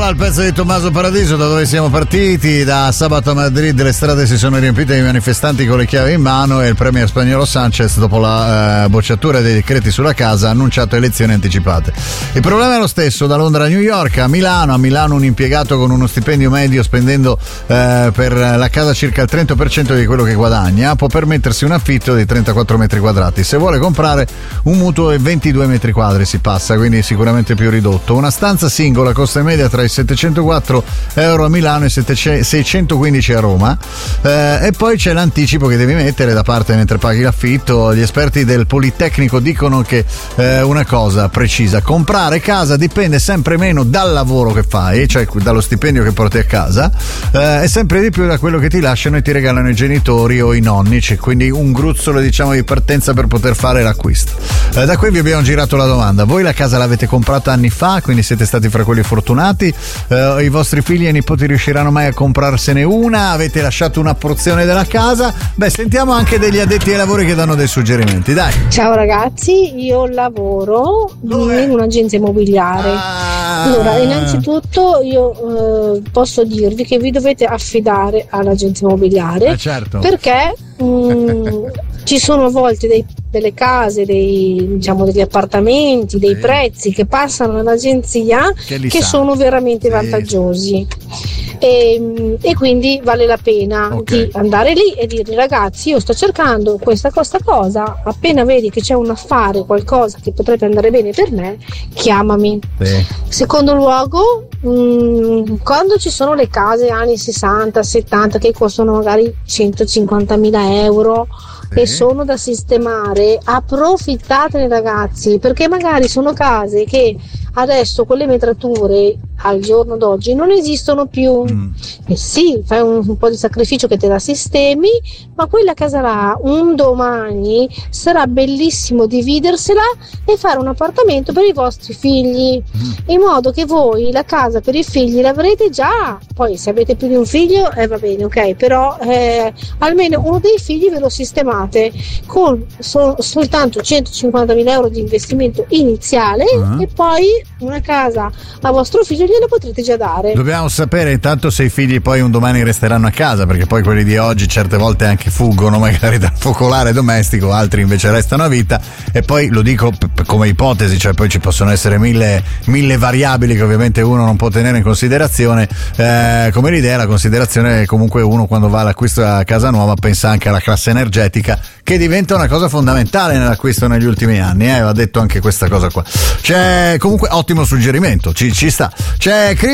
Al pezzo di Tommaso Paradiso, da dove siamo partiti. Da sabato a Madrid le strade si sono riempite di manifestanti con le chiavi in mano e il premier spagnolo Sánchez, dopo la bocciatura dei decreti sulla casa, ha annunciato elezioni anticipate. Il problema è lo stesso da Londra a New York, a Milano un impiegato con uno stipendio medio, spendendo per la casa circa il 30% di quello che guadagna, può permettersi un affitto di 34 metri quadrati. Se vuole comprare un mutuo è 22 metri quadri si passa, quindi sicuramente più ridotto. Una stanza singola costa in media tra i 704 euro a Milano e 615 a Roma, e poi c'è l'anticipo che devi mettere da parte mentre paghi l'affitto. Gli esperti del Politecnico dicono che una cosa precisa: comprare casa dipende sempre meno dal lavoro che fai, cioè dallo stipendio che porti a casa, e sempre di più da quello che ti lasciano e ti regalano i genitori o i nonni, c'è quindi un gruzzolo, diciamo, di partenza per poter fare l'acquisto. Da qui vi abbiamo girato la domanda: voi la casa l'avete comprata anni fa, quindi siete stati fra quelli fortunati? I vostri figli e nipoti riusciranno mai a comprarsene una? Avete lasciato una porzione della casa? Beh, sentiamo anche degli addetti ai lavori che danno dei suggerimenti, dai. Ciao ragazzi, io lavoro in un'agenzia immobiliare. Allora, innanzitutto io posso dirvi che vi dovete affidare all'agenzia immobiliare, certo. Perché ci sono a volte delle case, degli appartamenti, dei prezzi che passano all'agenzia che sono veramente vantaggiosi. E quindi vale la pena di andare lì e dire: ragazzi, io sto cercando questa cosa, appena vedi che c'è un affare, qualcosa che potrebbe andare bene per me, chiamami. Secondo luogo, quando ci sono le case anni 60-70 che costano magari 150.000 euro e sono da sistemare, approfittatene ragazzi, perché magari sono case che adesso con le metrature al giorno d'oggi non esistono più. E sì, fai un po' di sacrificio che te la sistemi, ma quella casa là un domani sarà bellissimo dividersela e fare un appartamento per i vostri figli, in modo che voi la casa per i figli l'avrete già. Poi se avete più di un figlio va bene, ok, però almeno uno dei figli ve lo sistemate con soltanto 150.000 euro di investimento iniziale, e poi una casa a vostro figlio gliela potrete già dare. Dobbiamo sapere intanto se i figli poi un domani resteranno a casa, perché poi quelli di oggi certe volte anche fuggono magari dal focolare domestico, altri invece restano a vita. E poi lo dico come ipotesi, cioè poi ci possono essere mille variabili che ovviamente uno non può tenere in considerazione, come l'idea, la considerazione comunque uno quando va all'acquisto a casa nuova pensa anche alla classe energetica, che diventa una cosa fondamentale nell'acquisto negli ultimi anni, va detto anche questa cosa qua. C'è comunque ottimo suggerimento, ci sta. C'è